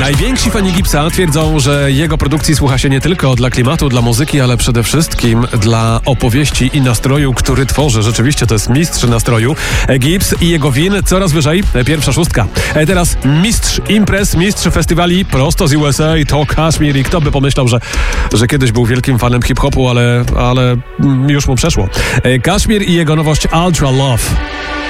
Najwięksi fani Gibbsa twierdzą, że jego produkcji słucha się nie tylko dla klimatu, dla muzyki, ale przede wszystkim dla opowieści i nastroju, który tworzy. Rzeczywiście to jest mistrz nastroju. Gibbs i jego win coraz wyżej. Pierwsza szóstka. Teraz mistrz imprez, mistrz festiwali prosto z USA, to Kashmir. I kto by pomyślał, że kiedyś był wielkim fanem hip-hopu, ale już mu przeszło. Kashmir i jego nowość Ultra Love.